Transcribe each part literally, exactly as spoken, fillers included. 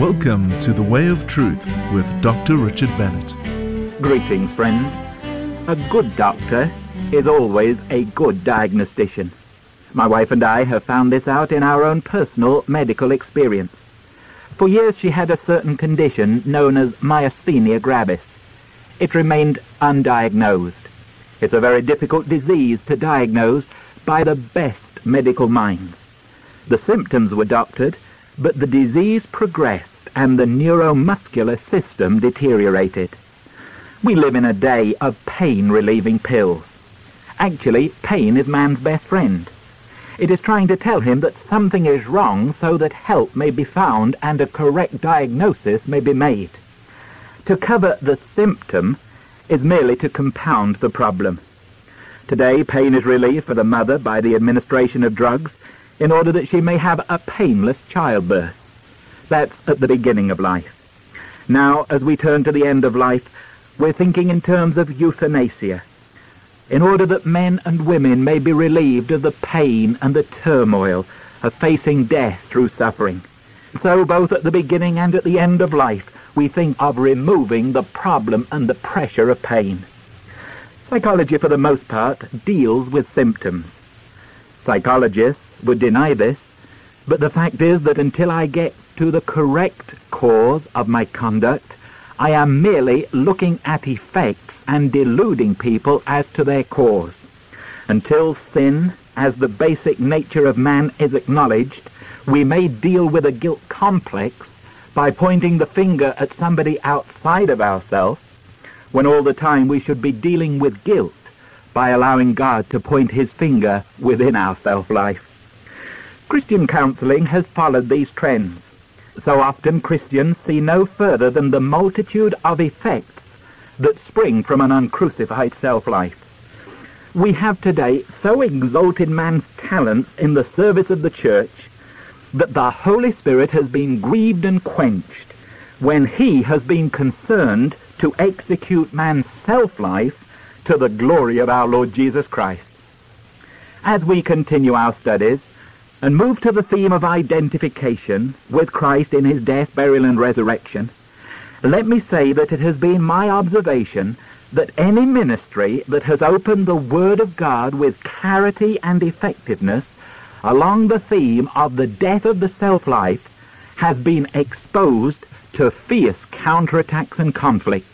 Welcome to The Way of Truth with Doctor Richard Bennett. Greetings, friends. A good doctor is always a good diagnostician. My wife and I have found this out in our own personal medical experience. For years she had a certain condition known as myasthenia gravis. It remained undiagnosed. It's a very difficult disease to diagnose by the best medical minds. The symptoms were doctored, but the disease progressed and the neuromuscular system deteriorated. We live in a day of pain-relieving pills. Actually, pain is man's best friend. It is trying to tell him that something is wrong so that help may be found and a correct diagnosis may be made. To cover the symptom is merely to compound the problem. Today, pain is relieved for the mother by the administration of drugs in order that she may have a painless childbirth. That's at the beginning of life. Now, as we turn to the end of life, we're thinking in terms of euthanasia, in order that men and women may be relieved of the pain and the turmoil of facing death through suffering. So both at the beginning and at the end of life, we think of removing the problem and the pressure of pain. Psychology, for the most part, deals with symptoms. Psychologists would deny this, but the fact is that until I get to the correct cause of my conduct, I am merely looking at effects and deluding people as to their cause. Until sin, as the basic nature of man, is acknowledged, we may deal with a guilt complex by pointing the finger at somebody outside of ourselves, when all the time we should be dealing with guilt by allowing God to point his finger within our self-life. Christian counseling has followed these trends. So often Christians see no further than the multitude of effects that spring from an uncrucified self-life. We have today so exalted man's talents in the service of the church that the Holy Spirit has been grieved and quenched when he has been concerned to execute man's self-life to the glory of our Lord Jesus Christ. As we continue our studies and move to the theme of identification with Christ in his death, burial, and resurrection, let me say that it has been my observation that any ministry that has opened the Word of God with clarity and effectiveness along the theme of the death of the self-life has been exposed to fierce counterattacks and conflicts.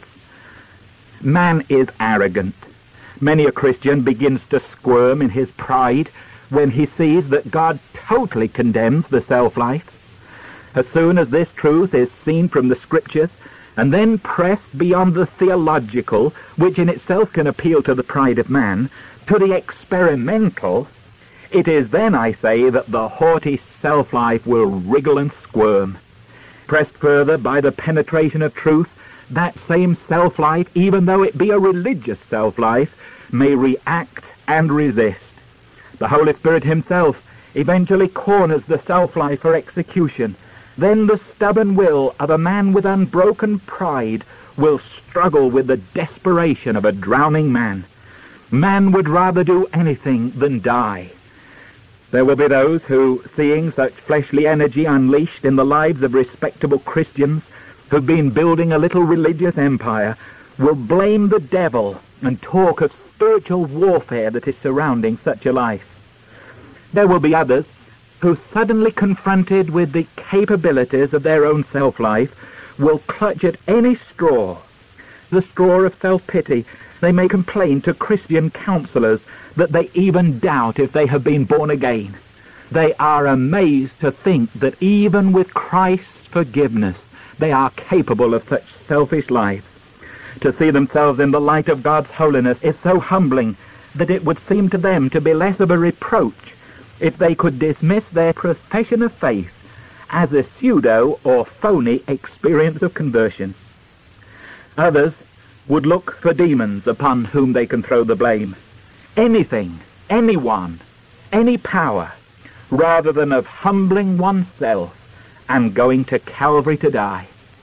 Man is arrogant. Many a Christian begins to squirm in his pride when he sees that God totally condemns the self-life. As soon as this truth is seen from the Scriptures, and then pressed beyond the theological, which in itself can appeal to the pride of man, to the experimental, it is then, I say, that the haughty self-life will wriggle and squirm. Pressed further by the penetration of truth, that same self-life, even though it be a religious self-life, may react and resist. The Holy Spirit himself eventually corners the self-life for execution. Then the stubborn will of a man with unbroken pride will struggle with the desperation of a drowning man. Man would rather do anything than die. There will be those who, seeing such fleshly energy unleashed in the lives of respectable Christians who've been building a little religious empire, will blame the devil and talk of spiritual warfare that is surrounding such a life. There will be others who, suddenly confronted with the capabilities of their own self-life, will clutch at any straw, the straw of self-pity. They may complain to Christian counselors that they even doubt if they have been born again. They are amazed to think that even with Christ's forgiveness, they are capable of such selfish lives. To see themselves in the light of God's holiness is so humbling that it would seem to them to be less of a reproach if they could dismiss their profession of faith as a pseudo or phony experience of conversion. Others would look for demons upon whom they can throw the blame. Anything, anyone, any power, rather than of humbling oneself and going to Calvary to die.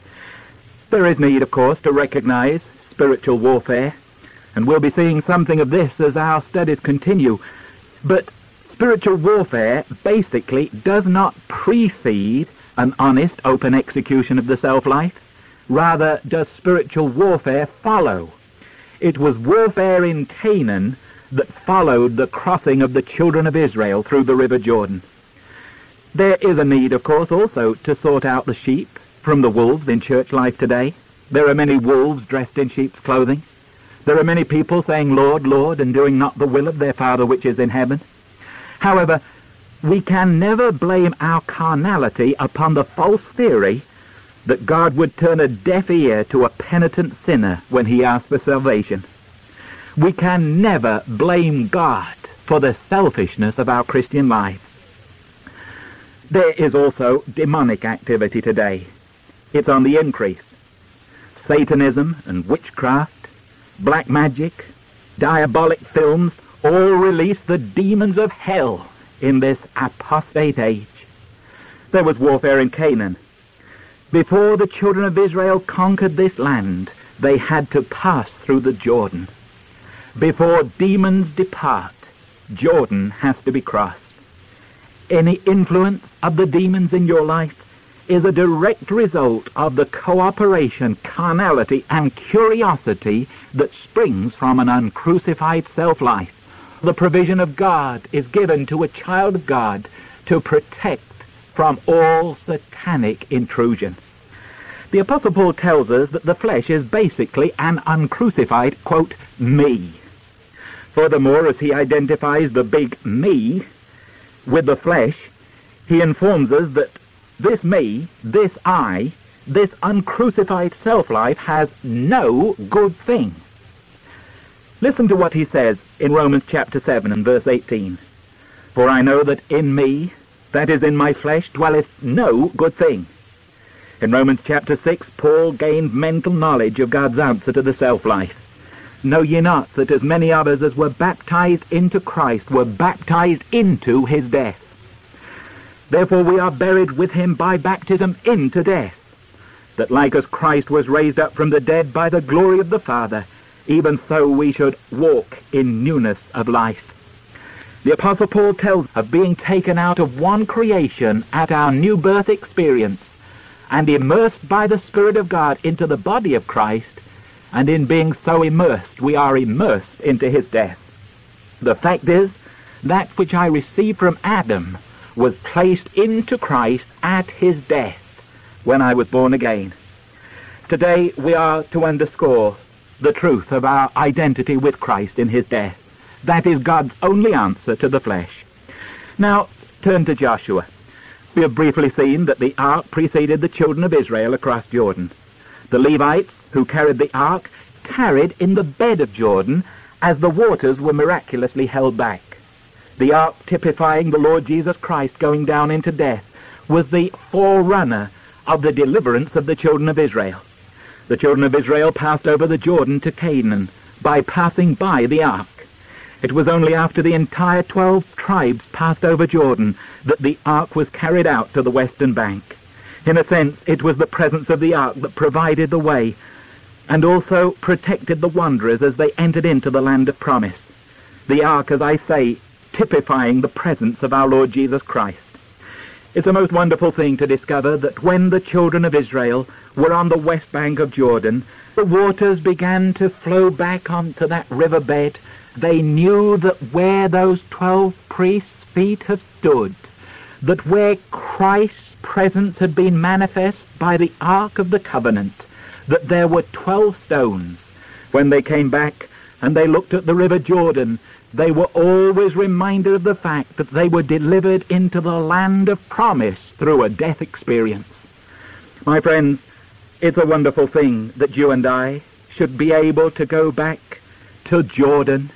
There is need, of course, to recognize spiritual warfare, and we'll be seeing something of this as our studies continue. But spiritual warfare basically does not precede an honest, open execution of the self-life. Rather does spiritual warfare follow. It was warfare in Canaan that followed the crossing of the children of Israel through the river Jordan. There is a need, of course, also to sort out the sheep from the wolves in church life today. There are many wolves dressed in sheep's clothing. There are many people saying, Lord, Lord, and doing not the will of their Father which is in heaven. However, we can never blame our carnality upon the false theory that God would turn a deaf ear to a penitent sinner when he asks for salvation. We can never blame God for the selfishness of our Christian lives. There is also demonic activity today. It's on the increase. Satanism and witchcraft, black magic, diabolic films all release the demons of hell in this apostate age. There was warfare in Canaan. Before the children of Israel conquered this land, they had to pass through the Jordan. Before demons depart, Jordan has to be crossed. Any influence of the demons in your life is a direct result of the cooperation, carnality, and curiosity that springs from an uncrucified self-life. The provision of God is given to a child of God to protect from all satanic intrusion. The Apostle Paul tells us that the flesh is basically an uncrucified, quote, me. Furthermore, as he identifies the big me with the flesh, he informs us that this me, this I, this uncrucified self-life has no good thing. Listen to what he says in Romans chapter seven and verse eighteen. For I know that in me, that is in my flesh, dwelleth no good thing. In Romans chapter six, Paul gained mental knowledge of God's answer to the self-life. Know ye not that as many of us as were baptized into Christ were baptized into his death? Therefore we are buried with him by baptism into death, that like as Christ was raised up from the dead by the glory of the Father, even so we should walk in newness of life. The Apostle Paul tells of being taken out of one creation at our new birth experience and immersed by the Spirit of God into the body of Christ, and in being so immersed, we are immersed into his death. The fact is, that which I received from Adam was placed into Christ at his death when I was born again. Today we are to underscore the truth of our identity with Christ in his death. That is God's only answer to the flesh. Now, turn to Joshua. We have briefly seen that the ark preceded the children of Israel across Jordan. The Levites, who carried the ark, tarried in the bed of Jordan as the waters were miraculously held back. The ark, typifying the Lord Jesus Christ going down into death, was the forerunner of the deliverance of the children of Israel. The children of Israel passed over the Jordan to Canaan by passing by the ark. It was only after the entire twelve tribes passed over Jordan that the ark was carried out to the western bank. In a sense, it was the presence of the ark that provided the way and also protected the wanderers as they entered into the land of promise. The ark, as I say, typifying the presence of our Lord Jesus Christ. It's a most wonderful thing to discover that when the children of Israel were on the west bank of Jordan, the waters began to flow back onto that riverbed. They knew that where those twelve priests' feet have stood, that where Christ's presence had been manifest by the Ark of the Covenant, that there were twelve stones. When they came back and they looked at the river Jordan, they were always reminded of the fact that they were delivered into the land of promise through a death experience. My friends, it's a wonderful thing that you and I should be able to go back to Jordan,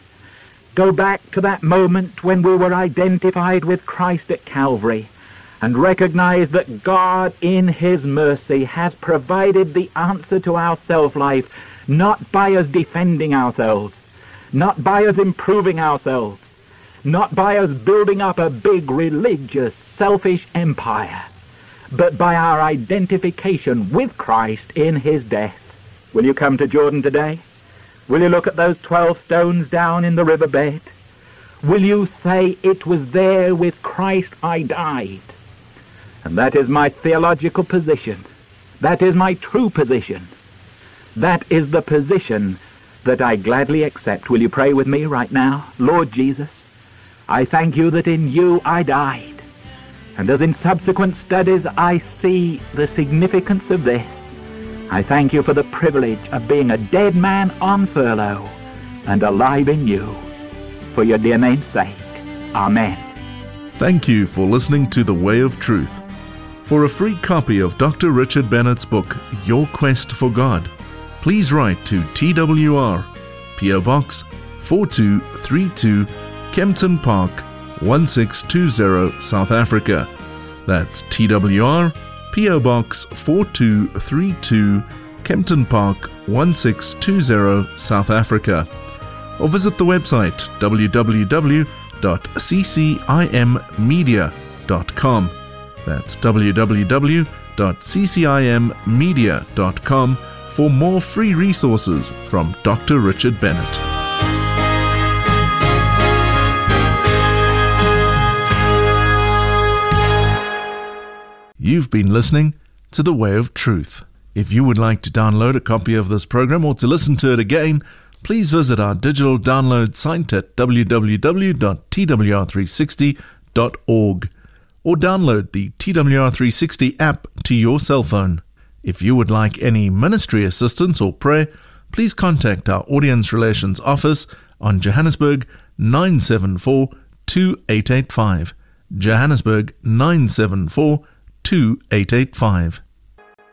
go back to that moment when we were identified with Christ at Calvary, and recognize that God in his mercy has provided the answer to our self-life, not by us defending ourselves, not by us improving ourselves, not by us building up a big religious, selfish empire, but by our identification with Christ in his death. Will you come to Jordan today? Will you look at those twelve stones down in the riverbed? Will you say, it was there with Christ I died? And that is my theological position. That is my true position. That is the position that I gladly accept. Will you pray with me right now? Lord Jesus, I thank you that in you I died. And as in subsequent studies I see the significance of this, I thank you for the privilege of being a dead man on furlough and alive in you. For your dear name's sake. Amen. Thank you for listening to The Way of Truth. For a free copy of Doctor Richard Bennett's book, Your Quest for God, please write to T W R, P O Box four two three two, Kempton Park, one six two zero, South Africa. That's T W R, P O Box four two three two, Kempton Park, one six two zero, South Africa. Or visit the website w w w dot c c i m media dot com. That's w w w dot c c i m media dot com for more free resources from Doctor Richard Bennett. You've been listening to The Way of Truth. If you would like to download a copy of this program or to listen to it again, please visit our digital download site at w w w dot t w r three sixty dot org or download the T W R three sixty app to your cell phone. If you would like any ministry assistance or prayer, please contact our Audience Relations Office on Johannesburg nine seven four two eight eight five. Johannesburg nine seven four two eight eight five.